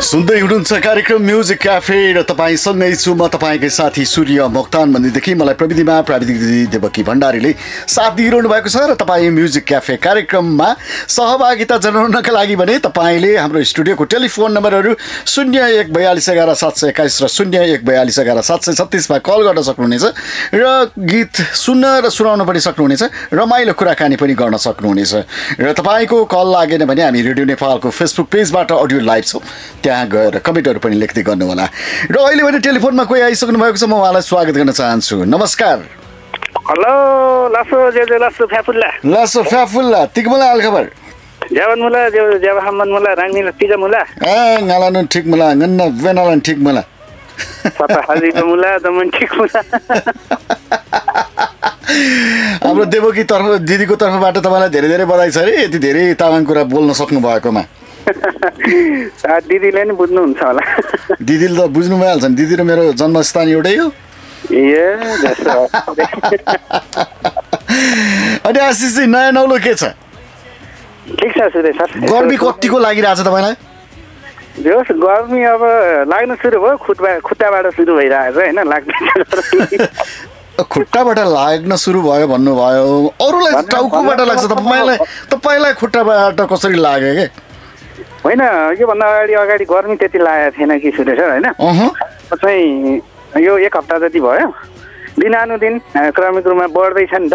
सुन्दै हुनुहुन्छ कार्यक्रम म्युजिक क्याफे र तपाईँसँगै छु म तपाईँकै साथी सूर्य मोक्तान भन्नेदेखि मलाई प्रविधिमा प्राविधिक दिदी देवकी भण्डारीले साथ दिइरहनु भएको छ र तपाईँ म्युजिक क्याफे कार्यक्रममा सहभागिता जनाउनका लागि भने तपाईँले हाम्रो स्टुडियोको टेलिफोन नम्बरहरू 0142117721 र 0142117736मा कल गर्न सक्नुहुनेछ र गीत सुन्न र सुनाउन पनि सक्नुहुनेछ, रमाइलो कुराकानी पनि गर्न सक्नुहुनेछ। र तपाईँको कल लागेन भने हामी रेडियो नेपालको फेसबुक पेजबाट अडियो लाइभ छौँ, त्यहाँ गएर कमेन्टहरू पनि लेख्दै गर्नुहोला। र अहिले भने टेलिफोनमा कोही आइसक्नु भएको छ, म उहाँलाई स्वागत गर्न चाहन्छु। नमस्कार। हेलो लासो लासो फ्याफुल्ला तिकमुला अलखबर जावन मुला जावहमन मुला राङनिला तिगमुला ngalanun ठीक मुला ngन्न venalan ठीक मुला सता हाजी मुला दमन ठीक मुला। हाम्रो देवकी तर्फ दिदीको तर्फबाट तपाईँलाई धेरै धेरै बधाई छ रे, यति धेरै तामाङ कुरा बोल्न सक्नु भएकोमा। दिदीले नि बुझ्नुहुन्छ होला। दिदीले त बुझ्नु भइहाल्छ नि, दिदी र मेरो जन्मस्थान एउटै हो। अनि आशिष जी नयाँ नौलो के छ? ठिक छ सुरेश सर। गर्मी कतिको लागिरहेछ तपाईँलाई? गर्मी अब लाग्न सुरु भयो, खुट्टाबाट सुरु भइरहेछ होइन, लाग्दैन। खुट्टाबाट लाग्न सुरु भयो भन्नुभयो, अरूलाई टाउकोबाट लाग्छ, तपाईँलाई खुट्टाबाट कसरी लाग्यो के? होइन, योभन्दा अगाडि गर्मी त्यति लागेको थिएन कि सुरेश सर होइन। चाहिँ यो एक हप्ता जति भयो, दिनानुदिन क्रमिक रूपमा बढ्दैछ नि त।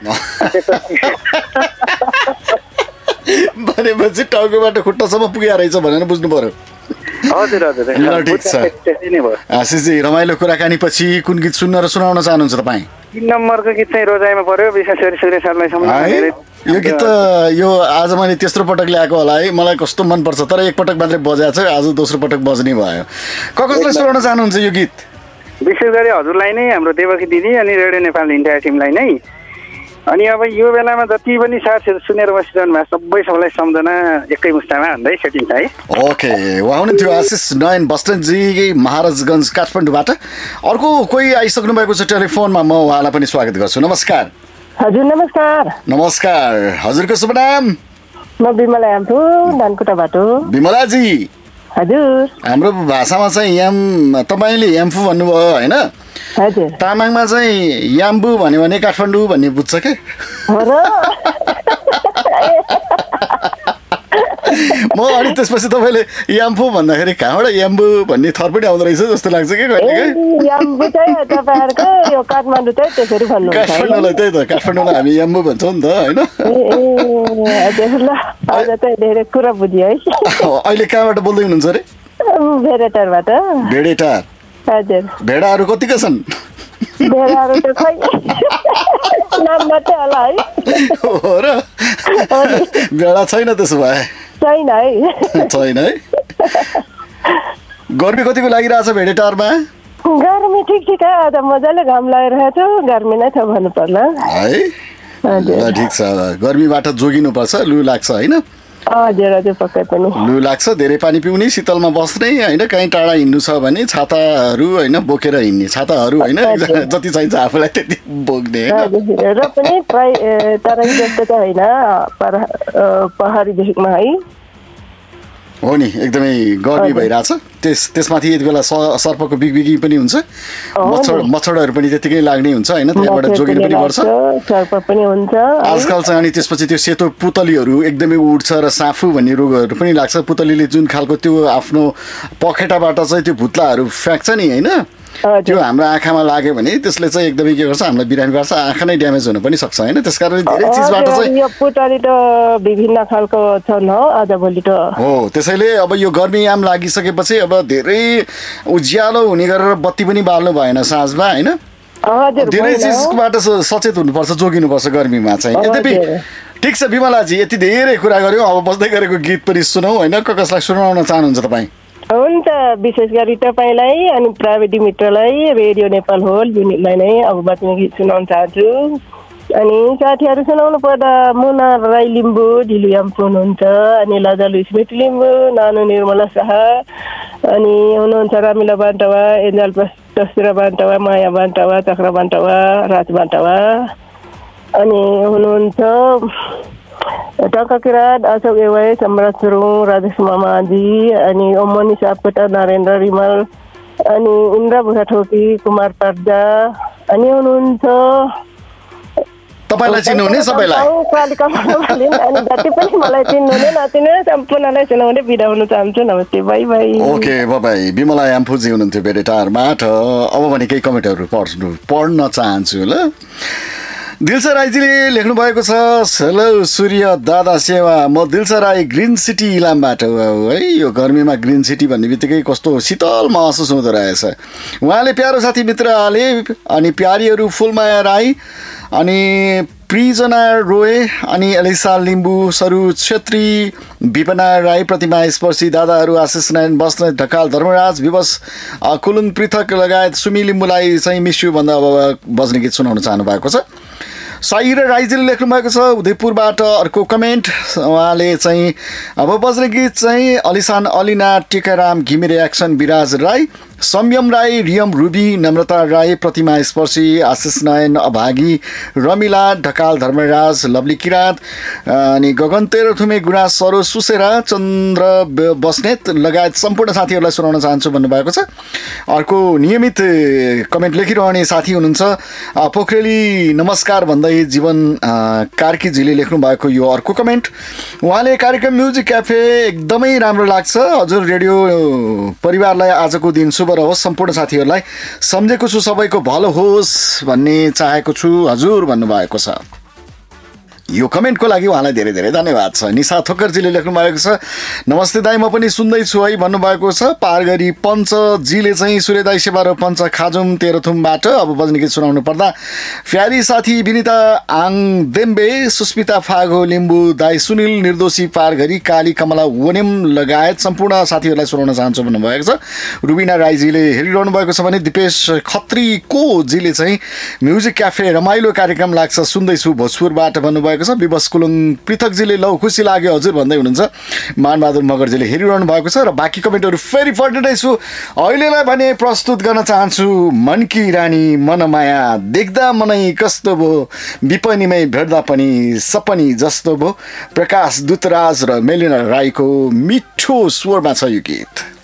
भनेपछि टाउकोबाट खुट्टासम्म पुगेको रहेछ भनेर बुझ्नु पर्यो। हजुर हजुर ल ठिक छ। आशिषजी रमाइलो कुराकानी पछि कुन गीत सुन्न र सुनाउन चाहनुहुन्छ तपाईँ? 3 नम्बरको गीत चाहिँ रोजाइमा पर्यो, विशेष गरी सुरेश सरलाई सम्झाएर। यो गीत त यो आज मैले तेस्रो पटक ल्याएको होला है, मलाई कस्तो मनपर्छ, तर एकपटक मात्रै बजाएको छ, आज दोस्रो पटक बज्ने भयो। कसलाई सुनाउन चाहनुहुन्छ यो गीत? विशेष गरी हजुरलाई नै, हाम्रो देवकी दिदी अनि रेडियो नेपाल इन्डिया टिमलाई नै। अनि अब यो बेलामा जति पनि साथीहरू सुनेर बसिरहनु भएको सबैलाई सम्झना एकै मुस्तामा भन्दै सेटिङ छ है। ओके, उहाँ हुनुहुन्थ्यो आशिष नयन बस्टनजी महाराजगञ्ज काठमाडौँबाट। अर्को कोही आइसक्नु भएको छ टेलिफोनमा, म उहाँलाई पनि स्वागत गर्छु। नमस्कार। हजुर नमस्कार। नमस्कार, हजुरको शुभ नाम? म बिमला याम्फू धनकुटाबाट। बिमलाजी हजुर, हाम्रो भाषामा चाहिँ तपाईँले याम्फू भन्नुभयो होइन? हजुर। तामाङमा चाहिँ याम्बु भन्यो भने काठमाडौँ भन्ने बुझ्छ के? म अनि त्यसपछि तपाईँले याम्फू भन्दाखेरि कहाँबाट याम्बु भन्ने थर पनि आउँदो रहेछ जस्तो लाग्छ कि काठमाडौँलाई। त्यही त, काठमाडौँलाई हामी याम्बु भन्छौँ नि त होइन? अहिले कहाँबाट बोल्दै हुनुहुन्छ अरे? भेडेटारबाट। भेडेटार? हजुर। भेडाहरू कतिका छन्? भेडाहरू त खै नाम मात्रै होला है। हो र? भेडा छैन त्यसो भए? छैन है। छैन है। गर्मी कतिको लागिरहेछ भेडेटारमा? गर्मी ठिक आज मजाले घाम लागिरहेछ, गर्मी नै छ भन्नु पर्ला है। ल ठिक छ, गर्मीबाट जोगिनुपर्छ, लु लाग्छ होइन? हजुर हजुर, पक्कै पनि लु लाग्छ। धेरै पानी पिउने, शीतलमा बस्ने होइन, कहीँ टाढा हिँड्नु छ भने छाताहरू होइन बोकेर हिँड्ने, छाताहरू होइन जति चाहिन्छ आफूलाई त्यति बोक्ने। र पनि तर जस्तो त होइन, पहाडी भेगमा है हो नि, एकदमै गर्मी भइरहेछ। त्यसमाथि यति बेला सर्पको बिगबिगी पनि हुन्छ, मच्छरहरू पनि त्यतिकै लाग्ने हुन्छ होइन, त्यहाँबाट जोगिनु पनि पर्छ। सर्प पनि हुन्छ आजकल चाहिँ। अनि त्यसपछि त्यो सेतो पुतलीहरू एकदमै उड्छ र साफु भन्ने रोगहरू पनि लाग्छ। पुतलीले जुन खालको त्यो आफ्नो पखेटाबाट चाहिँ त्यो भुत्लाहरू फ्याँक्छ नि होइन, त्यो हाम्रो आँखामा लाग्यो भने त्यसले चाहिँ एकदमै के गर्छ, हामीलाई बिरामी पार्छ, आँखा नै ड्यामेज हुन पनि सक्छ होइन। त्यसकारण धेरै चिजबाट चाहिँ यो पुतली त विभिन्न खालको छन् हो आजभोलि त। हो, त्यसैले अब यो गर्मीयाम लागिसकेपछि अब धेरै उज्यालो हुने गरेर बत्ती पनि बाल्नु भएन साँझमा होइन। धेरै चिजबाट सचेत हुनुपर्छ, जोगिनुपर्छ गर्मीमा चाहिँ। यद्यपि ठिक छ बिमलाजी, यति धेरै कुरा गऱ्यौँ, अब बस्दै गरेको गीत पनि सुनौँ होइन। कसलाई सुनाउन चाहनुहुन्छ तपाईँ? हुन्छ, विशेष गरी तपाईँलाई अनि प्राविधिक मित्रलाई, रेडियो नेपाल होल युनिटलाई नै अब बाँच्ने गीत सुनाउन चाहन्छु। अनि साथीहरू सुनाउनु पर्दा मुना राई लिम्बू ढिलु याम्फू हुनुहुन्छ, अनि लजालु स्मृति लिम्बू, नानु निर्मला शाह, अनि हुनुहुन्छ रामिला बान्टवा, एन्जल तस्तिरा बान्टवा, माया बान्टवा, चक्र बान्टवा, राज बान्टवा, अनि हुनुहुन्छ टङ्का किराँत अशोक एवाई सम्राट सुरुङ राजेश मामाजी अनि ओमनी सापकोटा नरेन्द्र रिमल अनि इन्द्र भुषाठोकी कुमार पर्जा अनि हुनुहुन्छ तपाईँलाई चिन्नुहुने सबैलाई अनि जति पनि मलाई चिन्नुहुने नचिने सम्पूर्णलाई चिनाउने बिदा हुन चाहन्छु नमस्ते by by okay by Bimala याम्फुजी हुनुहुन्थ्यो बेरेटारबाट अब भने केही कमेन्टहरू पढ्न चाहन्छु ल दिलसा राईजीले लेख्नु भएको छ हेलो सूर्य दादा सेवा म दिलसा राई ग्रिन सिटी इलामबाट है यो गर्मीमा ग्रिन सिटी भन्ने बित्तिकै कस्तो शीतल महसुस हुँदो रहेछ उहाँले प्यारो साथी मित्रले अनि प्यारीहरू फुलमाया राई अनि प्रिजना रोए अनि एलिसा लिम्बू सरू छेत्री विपना राई प्रतिमा स्पर्शी दादाहरू आशिष नारायण बस्ने ढकाल धर्मराज विवश कुलुङ पृथक लगायत सुमी लिम्बूलाई चाहिँ मिस्यु भन्दा अब बज्ने गीत सुनाउन चाहनु भएको छ साइरा राईजीले लेख्नु भएको छ उदयपुरबाट अर्को कमेन्ट उहाँले चाहिँ अब बज्ने गीत चाहिँ अलिसान अलिना टिकाराम घिमिरे एक्सन विराज राई संयम राई रियम रुबी नम्रता राई प्रतिमा स्पर्शी आशिष नयन अभागी रमिला ढकाल धर्मराज लवली किराँत अनि गगन तेह्रथुमे गुणा सरो सुसेरा चन्द्र बस्नेत लगायत सम्पूर्ण साथीहरूलाई सुनाउन चाहन्छु भन्नुभएको छ अर्को नियमित कमेन्ट लेखिरहने साथी हुनुहुन्छ पोखरेली नमस्कार भन्दै जीवन कार्कीजीले लेख्नु भएको यो अर्को कमेन्ट उहाँले कार्यक्रम म्युजिक क्याफे एकदमै राम्रो लाग्छ हजुर रेडियो परिवारलाई आजको दिन शुभ रहोस् सम्पूर्ण साथीहरूलाई सम्झेको छु सबैको भलो होस् भन्ने चाहेको छु हजुर भन्नुभएको छ यो कमेन्टको लागि उहाँलाई धेरै धेरै धन्यवाद छ निशा थोकरजीले लेख्नु भएको छ नमस्ते दाई म पनि सुन्दैछु है भन्नुभएको छ पारगरी पञ्चजीले चाहिँ सूर्यदाई सेवारो पञ्च खाजुम तेह्रथुमबाट अब बज्ने गीत सुनाउनु पर्दा प्यारी साथी विनिता आङ देम्बे सुस्मिता फागो लिम्बू दाई सुनिल निर्दोषी पारगरी काली कमला वनेम लगायत सम्पूर्ण साथीहरूलाई सुनाउन चाहन्छु भन्नुभएको छ रुबिना राईजीले हेरिरहनु भएको छ भने दिपेश खत्रीकोजीले चाहिँ म्युजिक क्याफे रमाइलो कार्यक्रम लाग्छ सुन्दैछु भोजपुरबाट भन्नुभएको छ विवश कुलुङ पृथकजीले लौ खुसी लाग्यो हजुर भन्दै हुनुहुन्छ मानबहादुर मगरजीले हेरिरहनु भएको छ र बाँकी कमेन्टहरू फेरि पढ्दै छु अहिलेलाई भने प्रस्तुत गर्न चाहन्छु मनकी रानी मनमाया देख्दा मनै कस्तो भो विपनीमै भेट्दा पनि सपनी जस्तो भो प्रकाश दुतराज र मेलिना राईको मिठो स्वरमा छ यो गीत